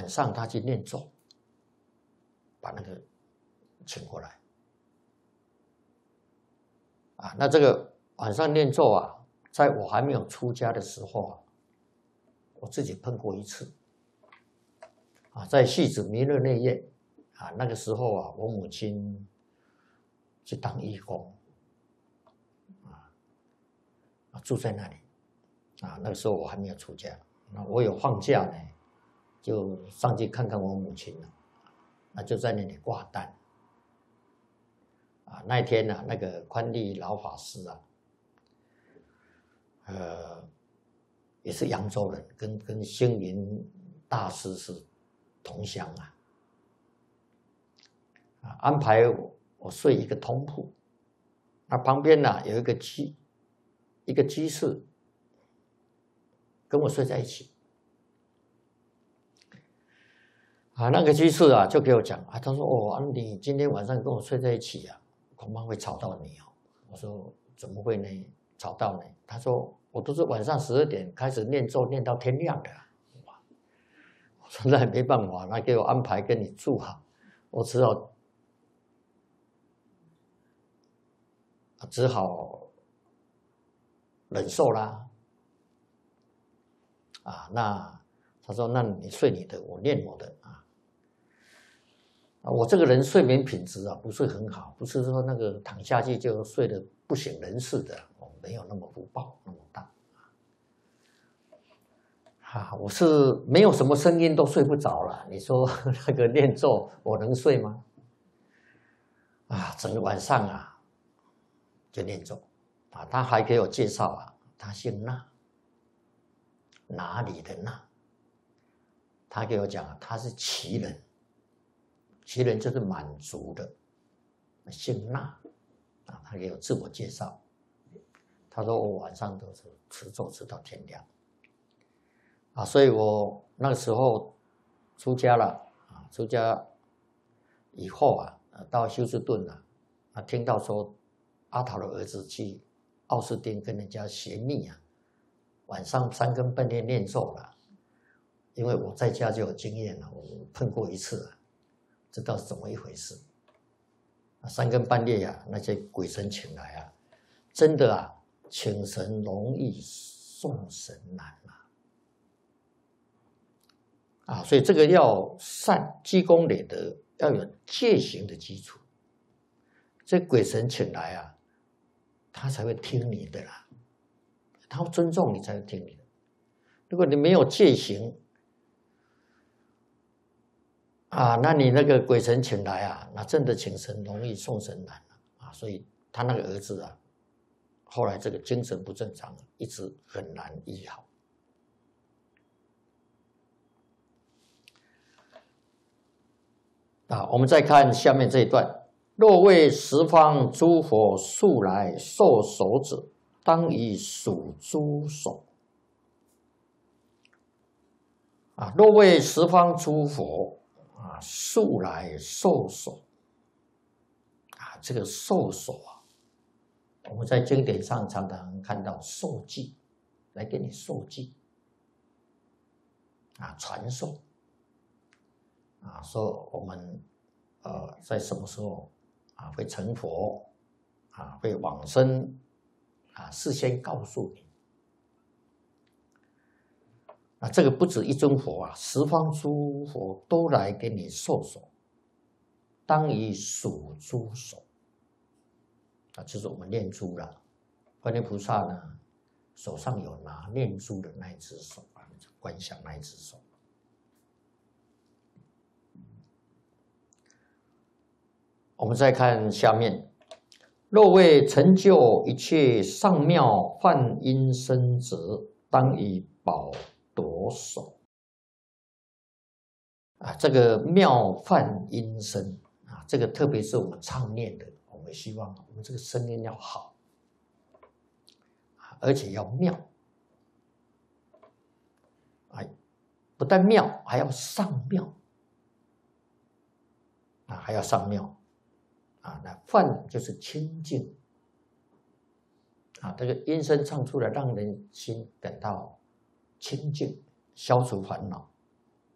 晚上他去念咒，把那个请过来。啊，那这个晚上念咒啊，在我还没有出家的时候啊，我自己碰过一次。啊，在戏子弥勒内院啊，那个时候啊，我母亲去当义工，住在那里。啊，那个时候我还没有出家，那我有放假呢，就上去看看我母亲了。那就在那里挂单。啊，那一天呢，那个宽利老法师啊，也是扬州人，跟星云大师是同乡啊。安排我睡一个通铺，那旁边呢有一个居士，跟我睡在一起。啊，那个居士啊就给我讲啊，他说哦，你今天晚上跟我睡在一起啊，恐怕会吵到你哦。我说怎么会呢？吵到你？他说我都是晚上12点开始念咒，念到天亮的。我说那没办法，那给我安排跟你住好，我只好忍受啦。啊，那他说那你睡你的，我念我的啊。我这个人睡眠品质啊不是很好，不是说那个躺下去就睡得不省人事的，没有那么福报那么大。啊，我是没有什么声音都睡不着了。你说那个念咒我能睡吗？啊，整个晚上啊就念咒啊。他还给我介绍啊，他姓那，哪里的那？他给我讲啊，他是齐人。齐人就是满族的，姓那啊。他给我自我介绍，他说我晚上都是持咒持到天亮啊。所以我那个时候出家了啊，出家以后啊，到休斯顿啊，听到说阿桃的儿子去奥斯汀跟人家学密啊，晚上3更半夜念咒了。因为我在家就有经验了，我碰过一次了，知道是怎么一回事。3更半夜啊，那些鬼神请来啊，真的啊，请神容易送神难啊。所以这个要善积功累德，要有戒行的基础。这鬼神请来啊，他才会听你的啦，他尊重你才会听你的。如果你没有戒行啊，那你那个鬼神请来啊，那真的请神容易送神难啊。所以他那个儿子啊，后来这个精神不正常，一直很难医好。啊，我们再看下面这一段：若为十方诸佛速来受手者，当以属诸手。啊，若为十方诸佛啊速来受手啊，这个受手啊，我们在经典上常常看到受记，来给你受记啊，传授啊，说我们在什么时候啊会成佛啊，会往生啊，事先告诉你。啊，这个不止一尊佛啊，十方诸佛都来给你受手，当以属诸手啊，就是我们念珠了。观音菩萨呢，手上有拿念珠的那一只手啊，观想那一只手。我们再看下面：若为成就一切上妙梵音声者，当以宝夺手啊，这个妙梵音声啊，这个特别是我们唱念的，我们希望我们这个声音要好，而且要妙，不但妙，还要上妙啊，还要上妙啊。那梵就是清净啊，这个音声唱出来，让人心感到清净，消除烦恼